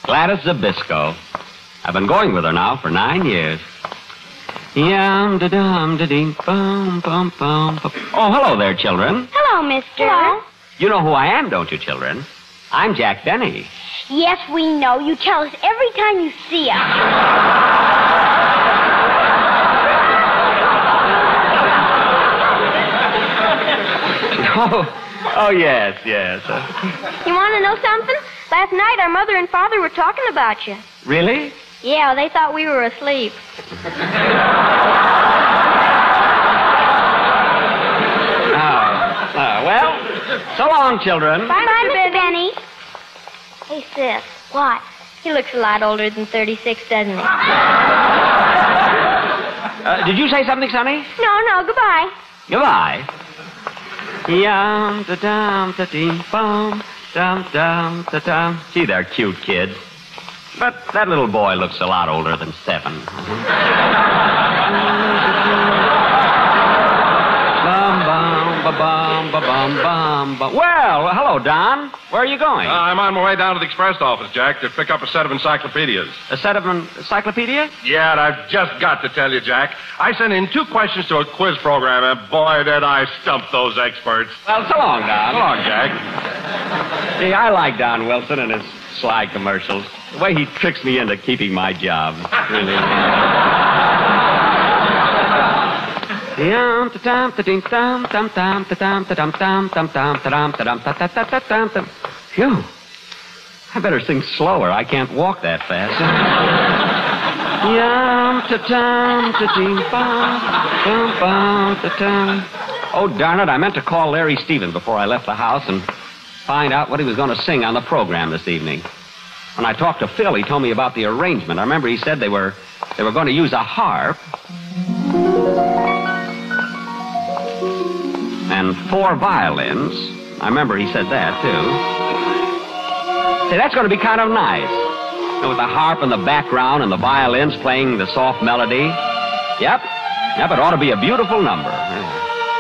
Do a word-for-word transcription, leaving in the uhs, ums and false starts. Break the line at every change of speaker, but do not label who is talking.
Gladys Zabisco. I've been going with her now for nine years. Yum da dum da dee bum bum bum. Oh, hello there, children.
Hello, mister. Hello.
You know who I am, don't you, children? I'm Jack Benny.
Yes, we know. You tell us every time you see us.
oh, oh yes, yes. Uh,
you want to know something? Last night, our mother and father were talking about you.
Really?
Yeah, they thought we were asleep.
Oh, uh, well, so long, children.
Bye, Bye Mister Benny. Hey, sis. What? He looks a lot older than thirty-six, doesn't he?
Uh, did you say something, Sonny?
No, no, goodbye.
Goodbye. Yum da dum da dee bum dum dum da dum. Gee, they're cute kids. But that little boy looks a lot older than seven. Bum bum ba bum ba bum bum bum. Well, hello, Don. Where are you going?
Uh, I'm on my way down to the express office, Jack, to pick up a set of encyclopedias.
A set of encyclopedias?
Yeah, and I've just got to tell you, Jack. I sent in two questions to a quiz program, and boy, did I stump those experts.
Well, so long, Don.
So long, Jack.
See, I like Don Wilson and his sly commercials. The way he tricks me into keeping my job. Really. Phew. I better sing slower. I can't walk that fast. Oh, darn it. I meant to call Larry Stevens before I left the house and find out what he was going to sing on the program this evening. When I talked to Phil, he told me about the arrangement. I remember he said they were they were going to use a harp and four violins. I remember he said that, too. Say, that's going to be kind of nice. You know, with the harp in the background and the violins playing the soft melody. Yep. Yep, it ought to be a beautiful number.